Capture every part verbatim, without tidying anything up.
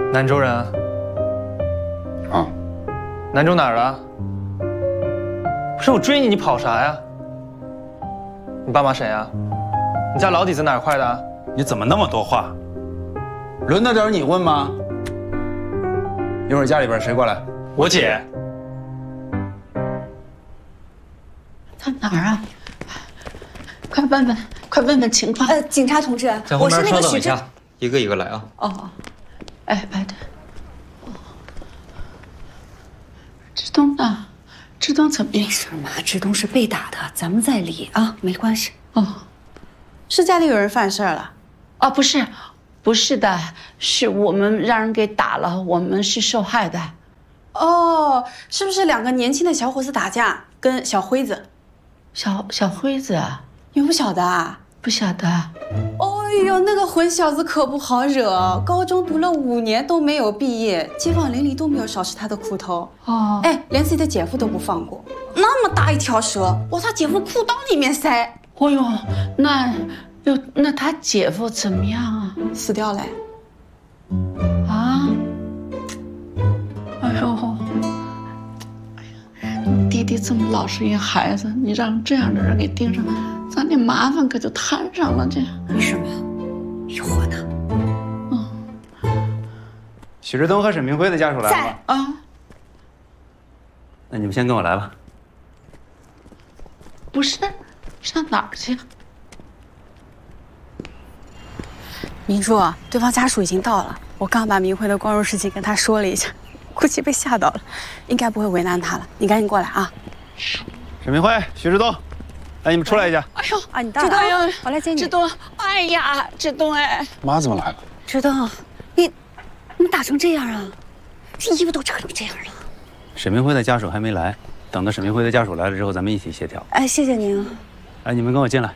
南州人。 啊。 南州哪儿的？不是我追你，你跑啥呀？你爸妈谁啊？你家老底子哪块的？ 你怎么那么多话？ 轮得着你问吗？一会儿家里边谁过来？ 我姐。 他哪儿啊？快问问，快问问情况。 呃，警察同志， 在后面稍等一许下，一个一个来啊。 哦，哎，白的。哦，志东呢？志东怎么样？ 没事嘛，志东是被打的，咱们再理啊，没关系。 哦， 是家里有人犯事儿了？ 哦，不是，不是的，是我们让人给打了，我们是受害的。 哦，是不是两个年轻的小伙子打架，跟小辉子？ 小小辉子啊？ 你不晓得啊？ 不晓得。 哦呦，那个混小子可不好惹，高中读了五年都没有毕业，街坊邻里都没有少吃他的苦头。 哦， 哎，连自己的姐夫都不放过，那么大一条蛇往他姐夫裤裆里面塞。 哦呦，那哟，那他姐夫怎么样啊？ 死掉了。 啊？哎呦，哎呀，你弟弟这么老实一孩子，你让这样的人给盯上，咱这麻烦可就摊上了。这没事嘛，一伙的。 嗯。 许志东和沈明辉的家属来了吗？ 啊。 那你们先跟我来吧。 不是，上哪儿去？ 明珠，对方家属已经到了，我刚把明辉的光荣事迹跟他说了一下，估计被吓到了，应该不会为难他了。你赶紧过来啊！ 沈明辉、许志东，来，你们出来一下。 哎呦， 啊，你到了， 志东， 我来接你。 志东，哎呀，志东，哎， 妈怎么来了？ 志东，你你们打成这样啊？这衣服都扯成这样了。 沈明辉的家属还没来，等到沈明辉的家属来了之后，咱们一起协调。 哎，谢谢您。 哎，你们跟我进来。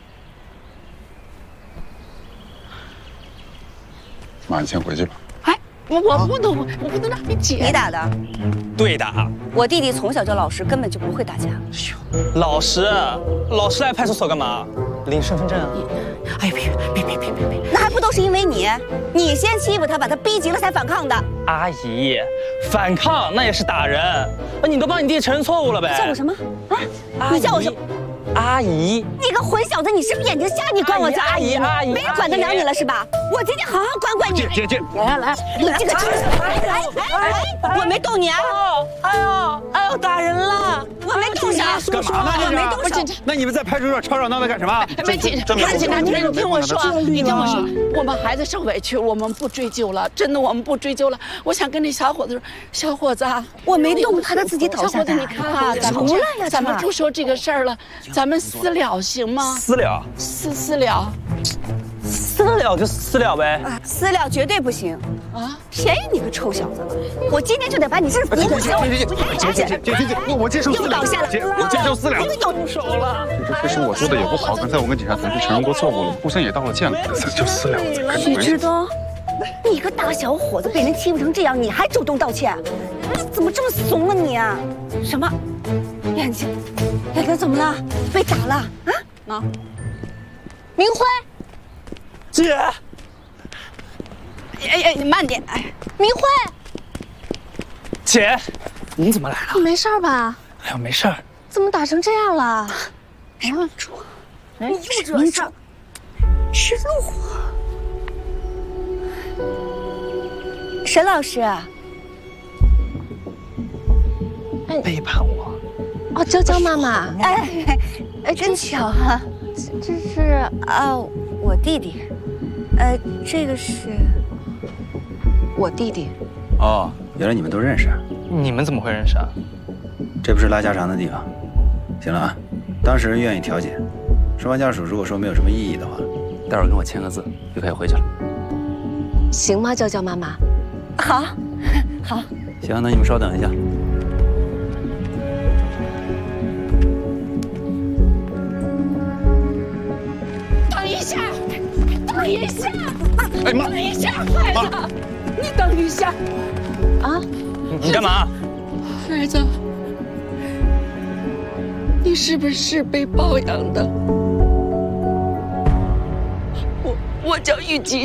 妈，你先回去吧。 哎，我我不能，我不能让你姐。 你打的？ 对打。 我弟弟从小就老实，根本就不会打架。 老实，老实来派出所干嘛？领身份证啊？ 哎呀，别别别别别别！那还不都是因为你，你先欺负他，把他逼急了才反抗的。 阿姨，反抗那也是打人。你都帮你弟承认错误了呗？ 叫我什么？啊？你叫我什么？ 阿姨， 你个混小子，你是不是眼睛瞎？你管我叫阿姨？ 阿姨， 没人管得了你了是吧？我今天好好管管你。 姐姐姐， 来来，你这个，来来来，我没动你啊！ 哎呦哎呦，打人了！ 我没动手， 干嘛呢？ 我没动手。 那你们在派出所吵吵闹闹干什么？ 没警察，没警察，你听我说，你听我说，我们孩子受委屈，我们不追究了，真的，我们不追究了。我想跟那小伙子说，小伙子， 我没动他，他自己倒下的。 小伙子，你看啊，咱们咱们不说这个事儿了，咱们私了行吗？ 私了， 私私了， 私了就私了呗。 私了绝对不行啊！便宜你个臭小子了！我今天就得把你这扶起来！ 姐姐姐姐姐姐，我我接受私了， 又倒下了， 我接受私了。 动手了！ 这是我做的也不好，刚才我跟警察同志承认过错误了，互相也道了歉了，咱就私了。 许志东，你个大小伙子被人欺负成这样，你还主动道歉，你怎么这么怂啊你啊？什么？眼睛，眼睛怎么了？被打了啊？啊？明辉， 姐。 哎哎，你慢点！哎， 明辉， 姐，你怎么来了？ 你没事吧？ 哎呦，没事儿。 怎么打成这样了？ 民主， 你又惹事儿，是路。沈老师， 背叛我。 哦，娇娇妈妈，哎哎，真巧啊！这这是啊，我弟弟，呃，这个是我弟弟。 哦，原来你们都认识啊？ 你们怎么会认识啊？ 这不是拉家常的地方。行了啊，当事人愿意调解，双方家属如果说没有什么异议的话，待会儿跟我签个字就可以回去了。 行吗，娇娇妈妈？好，好。 行，那你们稍等一下。 等一下，等一下， 哎妈， 等一下，孩子，你等一下。 啊？ 你干嘛？ 孩子，你是不是被包养的？我我叫玉吉。